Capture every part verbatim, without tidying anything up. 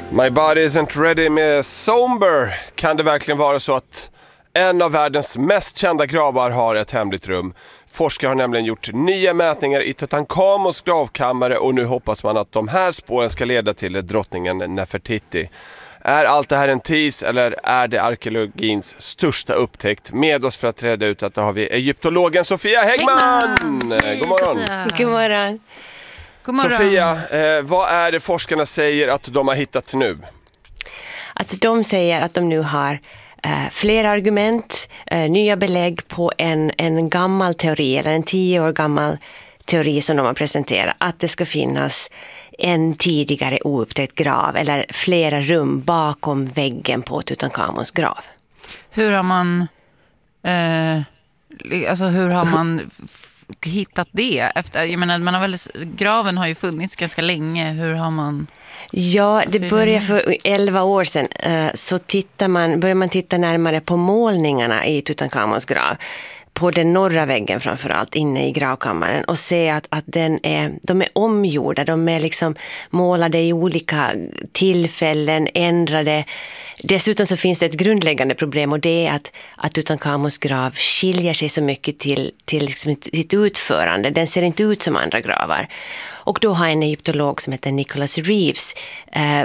My body isn't ready med Somber. Kan det verkligen vara så att en av världens mest kända gravar har ett hemligt rum? Forskare har nämligen gjort nya mätningar i Tutankhamons gravkammare och nu hoppas man att de här spåren ska leda till drottningen Nefertiti. Är allt det här en tease eller är det arkeologins största upptäckt? Med oss för att träda ut att då har vi egyptologen Sofia Häggman. Hej, God morgon. Sofia. God morgon. God morgon. Sofia, eh, vad är det forskarna säger att de har hittat nu? Att de säger att de nu har eh, flera argument, eh, nya belägg på en, en gammal teori, eller en tio år gammal teori som de har presenterat. Att det ska finnas en tidigare oupptäckt grav eller flera rum bakom väggen på Tutankhamons grav. Hur har man eh, alltså hur har man f- hittat det efter, jag menar, man har väl, graven har ju funnits ganska länge. Hur har man? Ja, det började för elva år sedan. Eh, så tittar man, börjar man titta närmare på målningarna i Tutankhamons grav. På den norra väggen framförallt, inne i gravkammaren. Och se att, att den är, de är omgjorda. De är liksom målade i olika tillfällen, ändrade. Dessutom så finns det ett grundläggande problem. Och det är att, att Tutankhamons grav skiljer sig så mycket till, till liksom sitt utförande. Den ser inte ut som andra gravar. Och då har en egyptolog som heter Nicholas Reeves eh,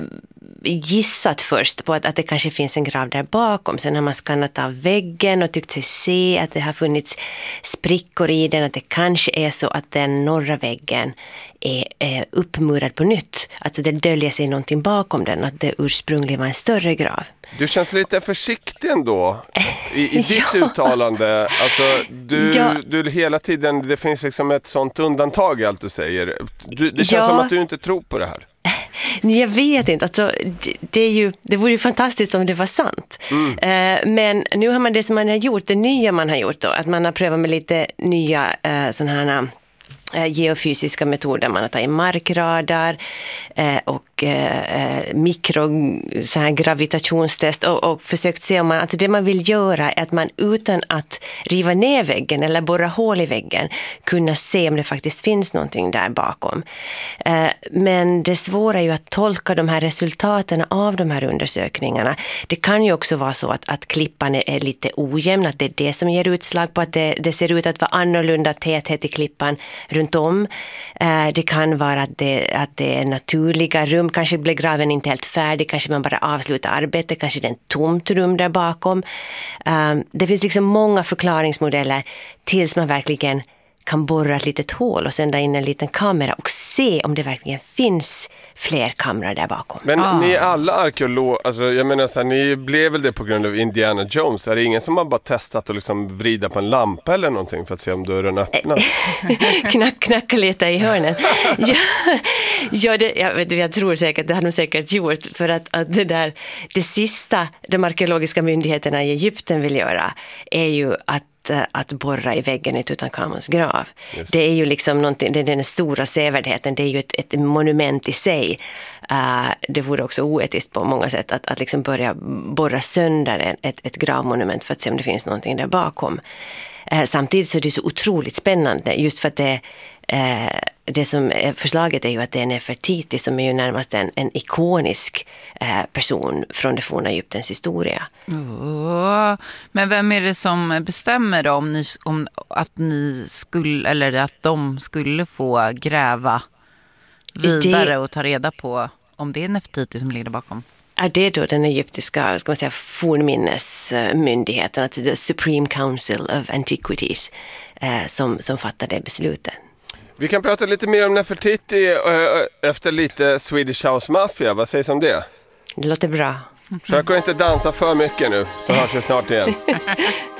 gissat först på att, att det kanske finns en grav där bakom. Sen har man skannat av väggen och tyckt sig se att det har funnits sprickor i den. Att det kanske är så att den norra väggen är, är uppmurad på nytt. Alltså det döljer sig någonting bakom den. Att det ursprungligen var en större grav. Du känns lite försiktig ändå i, i ditt Ja. uttalande. Alltså, du, Ja. du hela tiden, det finns liksom ett sånt undantag i allt du säger. Du, det känns Ja. som att du inte tror på det här. Jag vet inte, alltså, det, det, är ju, det vore ju fantastiskt om det var sant. Mm. Eh, men nu har man det som man har gjort, det nya man har gjort då, att man har prövat med lite nya eh, sådana här eh, geofysiska metoder. Man har tagit markradar eh, och eh, mikro så här gravitationstest och, och försökt se om man, alltså det man vill göra är att man utan att riva ner väggen eller borra hål i väggen kunna se om det faktiskt finns någonting där bakom. Eh, men det svåra är ju att tolka de här resultaten av de här undersökningarna. Det kan ju också vara så att, att klippan är, är lite ojämn, att det är det som ger utslag på att det, det ser ut att vara annorlunda täthet i klippan runt om. Eh, det kan vara att det, att det är naturliga rum, kanske blir graven inte helt färdig, kanske man bara avslutar arbetet, kanske det är ett tomt rum där bakom. Eh, det finns liksom många förklaringsmodeller tills man verkligen kan borra ett litet hål och sända in en liten kamera och se om det verkligen finns fler kameror där bakom. Men Ah. ni är alla arkeologer, alltså jag menar så här, ni blev väl det på grund av Indiana Jones. Är det ingen som har bara testat att liksom vrida på en lampa eller någonting för att se om dörren öppnar? Knack, knacka lite i hörnen. Ja, ja, det, jag, vet, jag tror säkert, det har de säkert gjort för att, att det där, det sista de arkeologiska myndigheterna i Egypten vill göra är ju att att borra i väggen i Tutankhamons grav. Just. Det är ju liksom någonting, det är den stora sevärdheten, det är ju ett, ett monument i sig. Uh, det vore också oetiskt på många sätt att, att liksom börja borra sönder ett, ett gravmonument för att se om det finns någonting där bakom. Uh, samtidigt så är det så otroligt spännande just för att det uh, det som är förslaget är ju att det är Nefertiti som är ju närmast en, en ikonisk eh, person från det forna Egyptens historia. Oh, men vem är det som bestämmer då om, ni, om att ni skulle, eller att de skulle få gräva vidare Det- och ta reda på om det är Nefertiti som ligger bakom? Är det då den egyptiska, ska man säga, fornminnesmyndigheten, alltså the Supreme Council of Antiquities, eh, som, som fattar det beslutet? Vi kan prata lite mer om Nefertiti äh, efter lite Swedish House Mafia. Vad sägs om det? Det låter bra. Försök att inte dansa för mycket nu, så hörs vi snart igen.